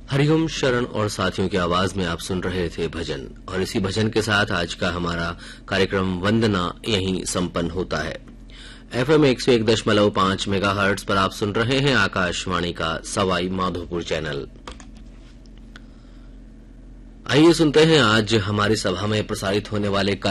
हरिओम शरण और साथियों की आवाज में आप सुन रहे थे भजन, और इसी भजन के साथ आज का हमारा कार्यक्रम वंदना यहीं संपन्न होता है। FM 101.5 मेगाहर्ट्ज पर आप सुन रहे हैं आकाशवाणी का सवाई माधोपुर चैनल। आइए सुनते हैं आज हमारी सभा में प्रसारित होने वाले